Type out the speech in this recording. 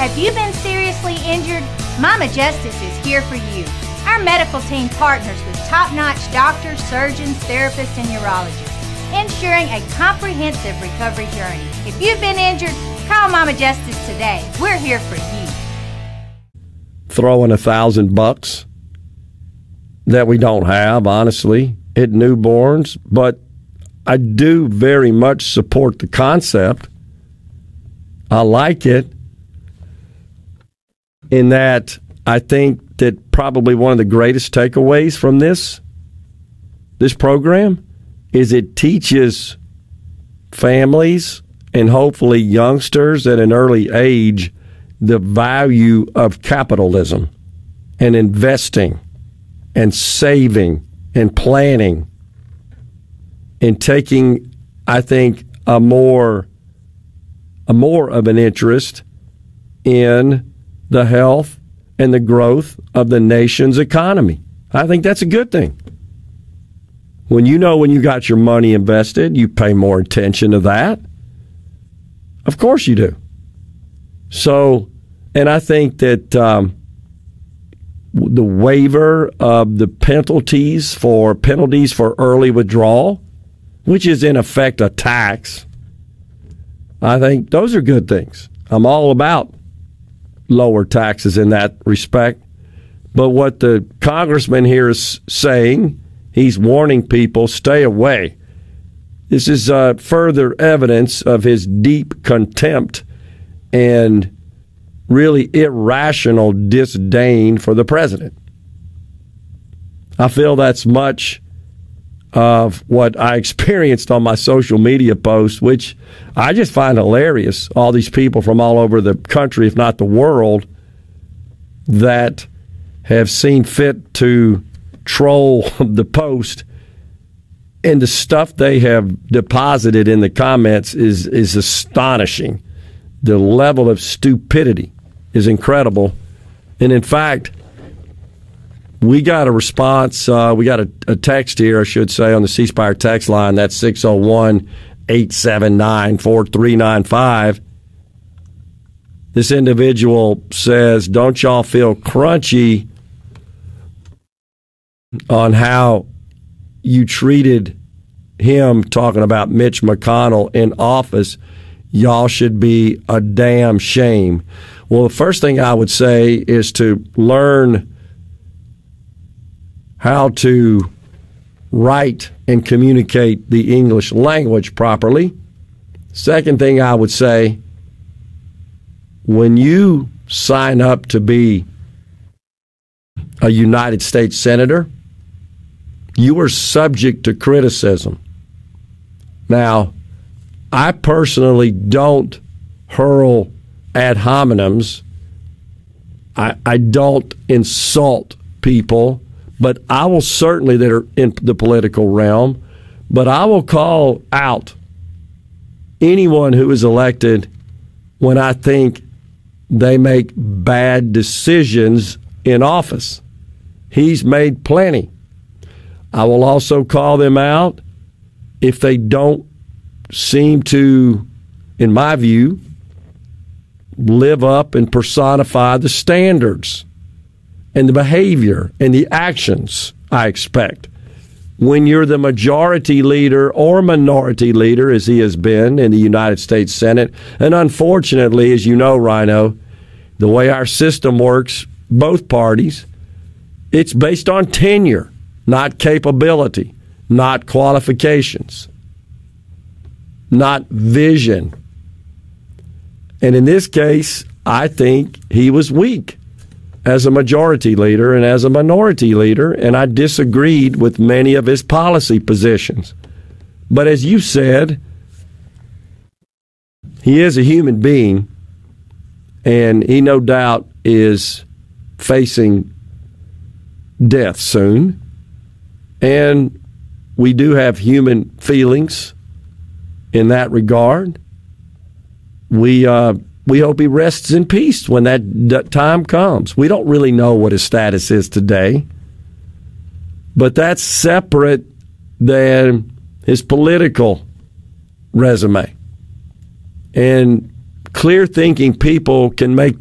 Have you been seriously injured? Mama Justice is here for you. Our medical team partners with top-notch doctors, surgeons, therapists, and urologists, ensuring a comprehensive recovery journey. If you've been injured, call Mama Justice today. We're here for you. Throwing $1,000 that we don't have, honestly, at newborns, but I do very much support the concept. I like it in that I think that probably one of the greatest takeaways from this program is it teaches families and hopefully youngsters at an early age the value of capitalism and investing and saving and planning and taking, I think, a more of an interest in the health and the growth of the nation's economy. I think that's a good thing. When you got your money invested, you pay more attention to that. Of course you do. So, and I think that the waiver of the penalties for early withdrawal, which is in effect a tax, I think those are good things. I'm all about lower taxes in that respect. But what the congressman here is saying, he's warning people, stay away. This is further evidence of his deep contempt and really irrational disdain for the president. I feel that's much of what I experienced on my social media posts, which I just find hilarious. All these people from all over the country, if not the world, that have seen fit to troll the post, and the stuff they have deposited in the comments is astonishing. The level of stupidity is incredible. And in fact, we got a response. We got a text here, I should say, on the C Spire text line. That's 601-879-4395. This individual says, don't y'all feel crunchy on how you treated him talking about Mitch McConnell in office? Y'all should be a damn shame. Well, the first thing I would say is to learn how to write and communicate the English language properly. Second thing I would say, when you sign up to be a United States Senator, you are subject to criticism. Now, I personally don't hurl ad hominems. I don't insult people, but I will certainly, that are in the political realm, but I will call out anyone who is elected when I think they make bad decisions in office. He's made plenty. I will also call them out if they don't seem to, in my view, live up and personify the standards and the behavior and the actions I expect. When you're the majority leader or minority leader, as he has been in the United States Senate, and unfortunately, as you know, Rhino, the way our system works, both parties, it's based on tenure, not capability, not qualifications, not vision. And in this case, I think he was weak as a majority leader and as a minority leader, and I disagreed with many of his policy positions. But as you said, he is a human being, and he no doubt is facing death soon. And we do have human feelings in that regard. We hope he rests in peace when that time comes. We don't really know what his status is today, but that's separate than his political resume. And clear-thinking people can make